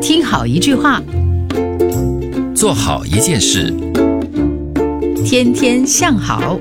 听好一句话， 做好一件事， 天天向好。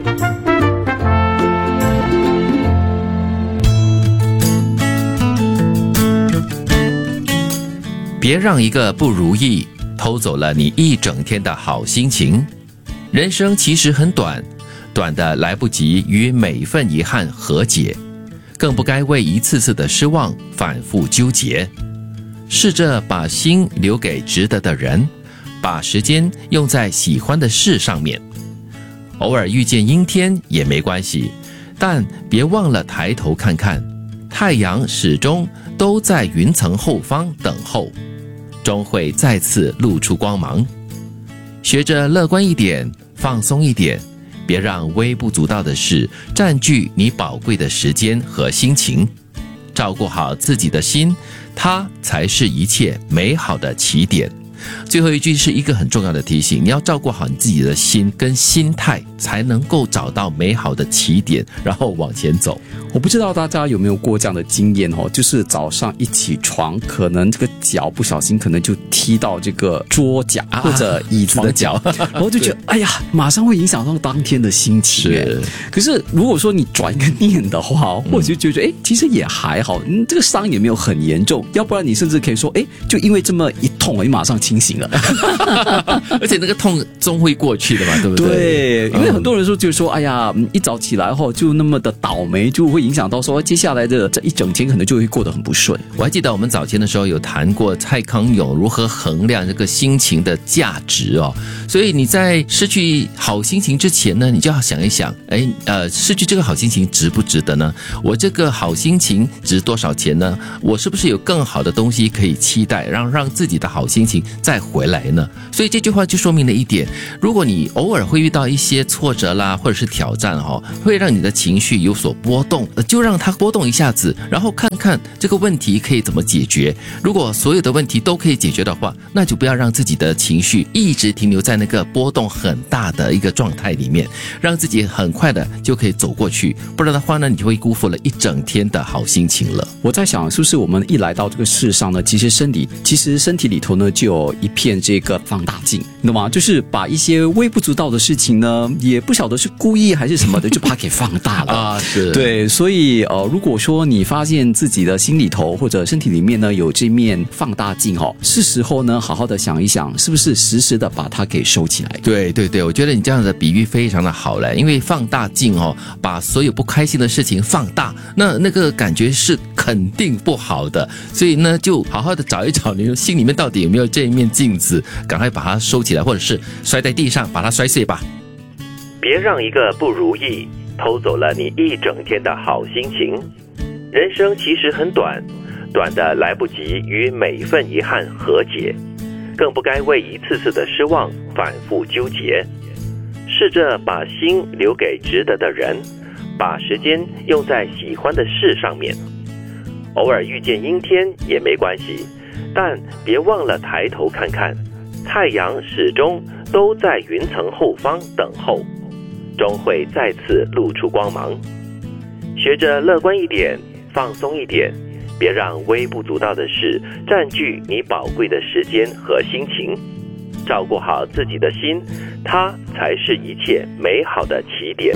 别让一个不如意偷走了你一整天的好心情。人生其实很短，短的来不及与每份遗憾和解，更不该为一次次的失望反复纠结。试着把心留给值得的人，把时间用在喜欢的事上面。偶尔遇见阴天也没关系，但别忘了抬头看看，太阳始终都在云层后方等候，终会再次露出光芒。学着乐观一点，放松一点，别让微不足道的事占据你宝贵的时间和心情。照顾好自己的心，它才是一切美好的起点。最后一句是一个很重要的提醒，你要照顾好你自己的心跟心态，才能够找到美好的起点，然后往前走。 我不知道大家有没有过这样的经验哦，就是早上一起床，可能这个脚不小心可能就踢到这个桌角或者椅子的脚，然后就觉得哎呀，马上会影响到当天的心情。 是， 可是如果说你转一个念的话，或者就觉得其实也还好，这个伤也没有很严重，要不然你甚至可以说就因为这么一痛你马上清醒了。 而且那个痛终会过去的嘛，对不对？ 对，因为很多人就说哎呀，一早起来后就那么的倒霉，就会影响到说接下来的这一整天可能就会过得很不顺。 我还记得我们早前的时候有谈过蔡康永如何衡量这个心情的价值哦。所以你在失去好心情之前呢，你就要想一想，失去这个好心情值不值得呢？我这个好心情值多少钱呢？我是不是有更好的东西可以期待，让自己的好心情再回来呢？所以这句话就说明了一点，如果你偶尔会遇到一些挫折啦，或者是挑战会让你的情绪有所波动，就让它波动一下子，然后看看这个问题可以怎么解决。如果所有的问题都可以解决的话，那就不要让自己的情绪一直停留在那个波动很大的一个状态里面，让自己很快的就可以走过去，不然的话呢，你就会辜负了一整天的好心情了。 我在想，是不是我们一来到这个世上呢，其实身体里头呢就有一片这个放大镜，你懂吗？就是把一些微不足道的事情呢，也不晓得是故意还是什么的，就把它给放大了啊，是， 对，所以如果说你发现自己的心里头或者身体里面呢有这面放大镜是时候呢好好的想一想，是不是时时的把它给收起来。 对对对，我觉得你这样的比喻非常的好嘞，因为放大镜把所有不开心的事情放大，那个感觉是肯定不好的，所以呢就好好的找一找你心里面到底有没有这一面镜子，赶快把它收起来，或者是摔在地上把它摔碎吧。别让一个不如意偷走了你一整天的好心情。人生其实很短，短的来不及与每份遗憾和解，更不该为一次次的失望反复纠结。试着把心留给值得的人，把时间用在喜欢的事上面。偶尔遇见阴天也没关系，但别忘了抬头看看，太阳始终都在云层后方等候，终会再次露出光芒。学着乐观一点，放松一点，别让微不足道的事占据你宝贵的时间和心情。照顾好自己的心，它才是一切美好的起点。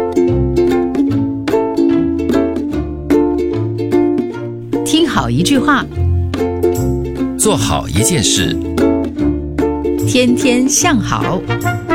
听好一句话， 做好一件事， 天天向好。